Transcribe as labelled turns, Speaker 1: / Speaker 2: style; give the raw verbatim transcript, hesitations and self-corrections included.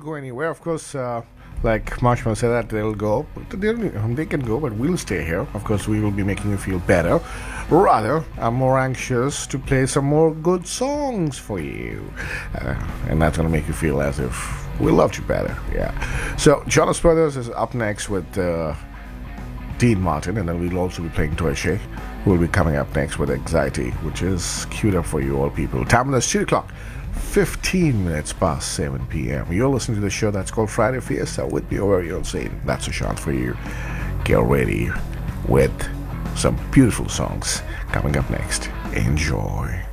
Speaker 1: go anywhere. Of course, uh, like Marshmallow said that they'll go. But they, they can go, but we'll stay here. Of course, we will be making you feel better. Rather, I'm more anxious to play some more good songs for you. Uh, and that's going to make you feel as if we loved you better. Yeah. So, Jonas Brothers is up next with uh, Dean Martin, and then we'll also be playing Toyshay, who will be coming up next with Anxiety, which is queued up for you all people. Time on the studio clock. fifteen minutes past seven p.m. You're listening to the show that's called Friday Fiesta with me over your scene. That's a shot for you. Get ready with some beautiful songs coming up next. Enjoy.